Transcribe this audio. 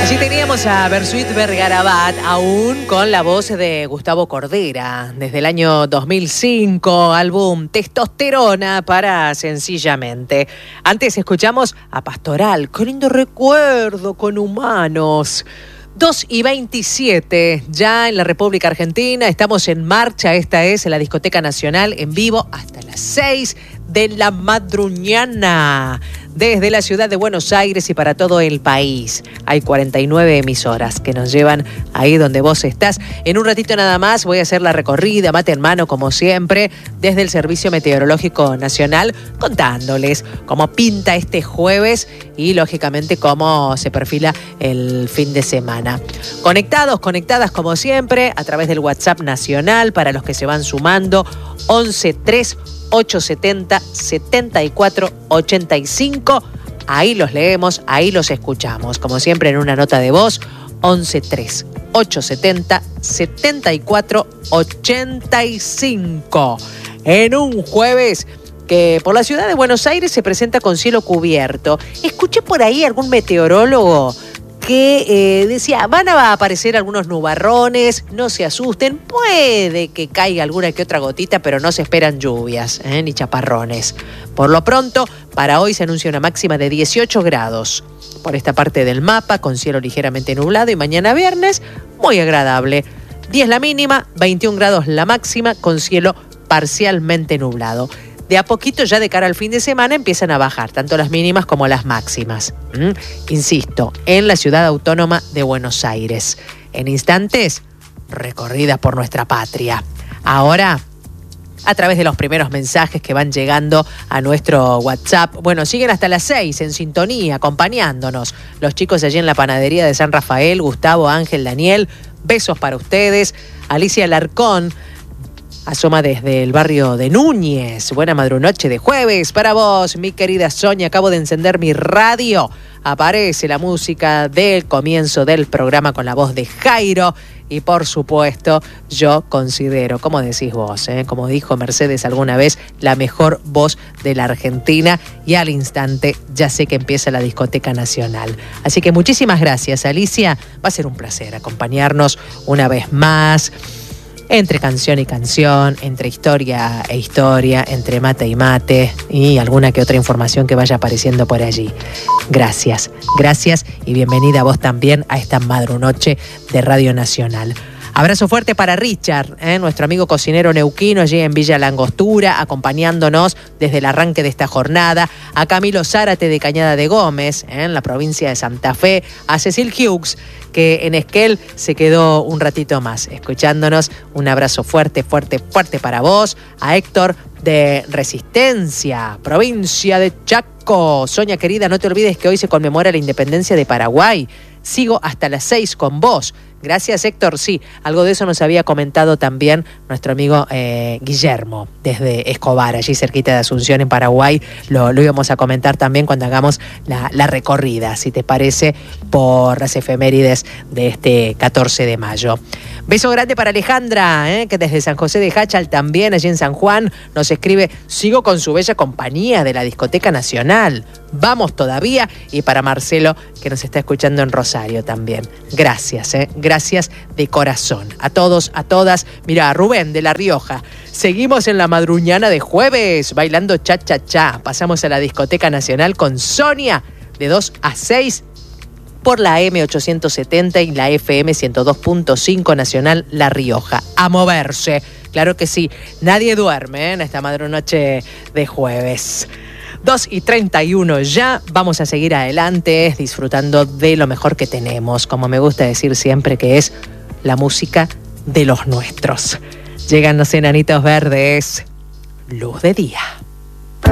Allí teníamos a Bersuit Vergarabat, aún con la voz de Gustavo Cordera, desde el año 2005, álbum Testosterona para Sencillamente. Antes escuchamos a Pastoral, qué lindo recuerdo, con Humanos. 2:27, ya en la República Argentina, estamos en marcha, esta es la Discoteca Nacional en vivo hasta las 6 de la madrugada, desde la ciudad de Buenos Aires y para todo el país. Hay 49 emisoras que nos llevan ahí donde vos estás. En un ratito nada más voy a hacer la recorrida, mate en mano como siempre, desde el Servicio Meteorológico Nacional, contándoles cómo pinta este jueves y lógicamente cómo se perfila el fin de semana. Conectados, conectadas como siempre, a través del WhatsApp nacional para los que se van sumando, 11-3 870 74 85. Ahí los leemos, ahí los escuchamos. Como siempre en una nota de voz, 11-3 870 74 85. En un jueves que por la ciudad de Buenos Aires se presenta con cielo cubierto. Escuché por ahí algún meteorólogo que decía, van a aparecer algunos nubarrones, no se asusten, puede que caiga alguna que otra gotita, pero no se esperan lluvias, ni chaparrones. Por lo pronto, para hoy se anuncia una máxima de 18 grados por esta parte del mapa, con cielo ligeramente nublado, y mañana viernes, muy agradable. 10 la mínima, 21 grados la máxima, con cielo parcialmente nublado. De a poquito, ya de cara al fin de semana, empiezan a bajar tanto las mínimas como las máximas. Insisto, en la ciudad autónoma de Buenos Aires. En instantes, recorrida por nuestra patria. Ahora, a través de los primeros mensajes que van llegando a nuestro WhatsApp. Bueno, siguen hasta las 6 en sintonía, acompañándonos. Los chicos allí en la panadería de San Rafael, Gustavo, Ángel, Daniel, besos para ustedes. Alicia Larcón asoma desde el barrio de Núñez. Buena madrunoche de jueves para vos, mi querida Sonia. Acabo de encender mi radio. Aparece la música del comienzo del programa con la voz de Jairo. Y por supuesto, yo considero, como decís vos, como dijo Mercedes alguna vez, la mejor voz de la Argentina. Y al instante ya sé que empieza la Discoteca Nacional. Así que muchísimas gracias, Alicia. Va a ser un placer acompañarnos una vez más. Entre canción y canción, entre historia e historia, entre mate y mate y alguna que otra información que vaya apareciendo por allí. Gracias, gracias y bienvenida a vos también a esta madrunoche de Radio Nacional. Abrazo fuerte para Richard, nuestro amigo cocinero neuquino allí en Villa Langostura, acompañándonos desde el arranque de esta jornada. A Camilo Zárate de Cañada de Gómez, en la provincia de Santa Fe. A Cecil Hughes, que en Esquel se quedó un ratito más escuchándonos. Un abrazo fuerte, fuerte, fuerte para vos. A Héctor de Resistencia, provincia de Chaco. Sonia querida, no te olvides que hoy se conmemora la independencia de Paraguay. Sigo hasta las 6 con vos. Gracias, Héctor. Sí, algo de eso nos había comentado también nuestro amigo Guillermo, desde Escobar, allí cerquita de Asunción, en Paraguay. Lo íbamos a comentar también cuando hagamos la recorrida, si te parece, por las efemérides de este 14 de mayo. Beso grande para Alejandra, que desde San José de Jáchal, también allí en San Juan, nos escribe: sigo con su bella compañía de la Discoteca Nacional. Vamos todavía. Y para Marcelo, que nos está escuchando en Rosario también. Gracias, gracias de corazón. A todos, a todas. Mira, a Rubén de La Rioja. Seguimos en la madruñana de jueves, bailando cha-cha-cha. Pasamos a la Discoteca Nacional con Sonia, de 2 a 6, por la M870 y la FM 102.5 Nacional La Rioja. A moverse. Claro que sí, nadie duerme en esta madrunoche de jueves. 2:31 ya, vamos a seguir adelante disfrutando de lo mejor que tenemos, como me gusta decir siempre, que es la música de los nuestros. Llegan los Enanitos Verdes, Luz de Día.